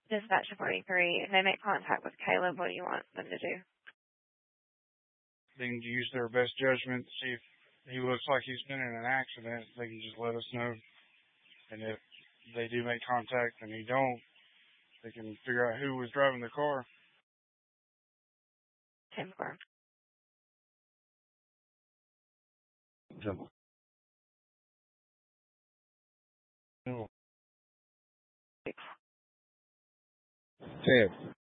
Dispatch 43, if they make contact with Caleb, what do you want them to do? They can use their best judgment to see if he looks like he's been in an accident. They can just let us know. And if they do make contact and he don't, they can figure out who was driving the car. 10-4. No. 6. 10.